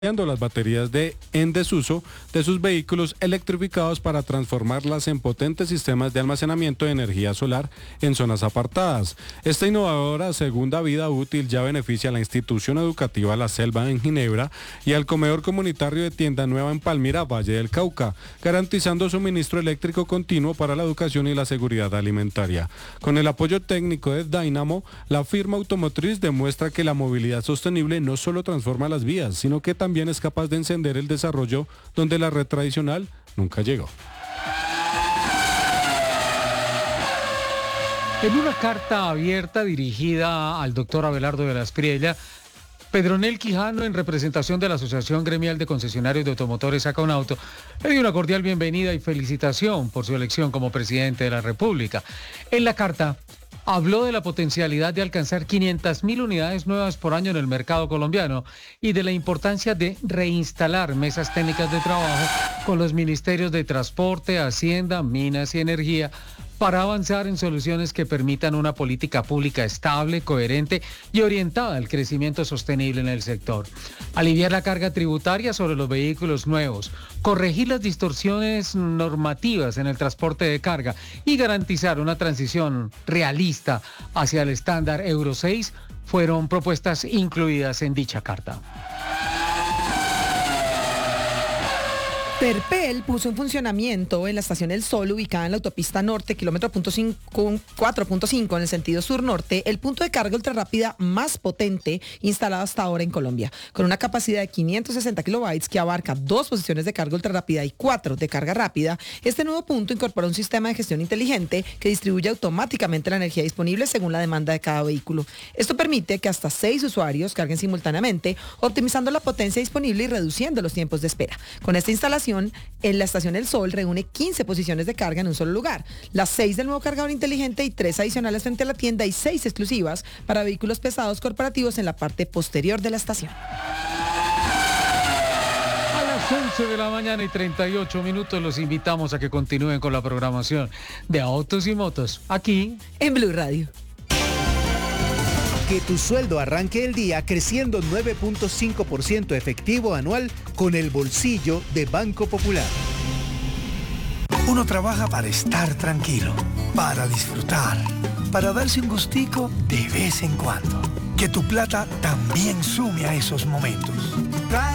las baterías en desuso de sus vehículos electrificados para transformarlas en potentes sistemas de almacenamiento de energía solar en zonas apartadas. Esta innovadora segunda vida útil ya beneficia a la institución educativa La Selva en Ginebra y al comedor comunitario de Tienda Nueva en Palmira, Valle del Cauca, garantizando suministro eléctrico continuo para la educación y la seguridad alimentaria. Con el apoyo técnico de Dynamo, la firma automotriz demuestra que la movilidad sostenible no solo transforma las vías, sino que también es capaz de encender el desarrollo donde la red tradicional nunca llegó. En una carta abierta dirigida al doctor Abelardo de la Espriella, Pedronel Quijano, en representación de la Asociación Gremial de Concesionarios de Automotores Sacaunauto, le dio una cordial bienvenida y felicitación por su elección como presidente de la República. En la carta habló de la potencialidad de alcanzar 500.000 unidades nuevas por año en el mercado colombiano y de la importancia de reinstalar mesas técnicas de trabajo con los ministerios de Transporte, Hacienda, Minas y Energía para avanzar en soluciones que permitan una política pública estable, coherente y orientada al crecimiento sostenible en el sector. Aliviar la carga tributaria sobre los vehículos nuevos, corregir las distorsiones normativas en el transporte de carga y garantizar una transición realista hacia el estándar Euro 6 fueron propuestas incluidas en dicha carta. Terpel puso en funcionamiento en la estación El Sol, ubicada en la autopista norte, kilómetro 4.5 en el sentido sur-norte, el punto de carga ultrarrápida más potente instalado hasta ahora en Colombia, con una capacidad de 560 kilobytes que abarca 2 posiciones de carga ultrarrápida y 4 de carga rápida. Este nuevo punto incorpora un sistema de gestión inteligente que distribuye automáticamente la energía disponible según la demanda de cada vehículo. Esto permite que hasta 6 usuarios carguen simultáneamente, optimizando la potencia disponible y reduciendo los tiempos de espera. Con esta instalación, en la estación El Sol reúne 15 posiciones de carga en un solo lugar, las 6 del nuevo cargador inteligente y 3 adicionales frente a la tienda y 6 exclusivas para vehículos pesados corporativos en la parte posterior de la estación. A las 11 de la mañana y 38 minutos los invitamos a que continúen con la programación de Autos y Motos, aquí en Blue Radio. Que tu sueldo arranque el día creciendo 9.5% efectivo anual con el bolsillo de Banco Popular. Uno trabaja para estar tranquilo, para disfrutar, para darse un gustico de vez en cuando. Que tu plata también sume a esos momentos.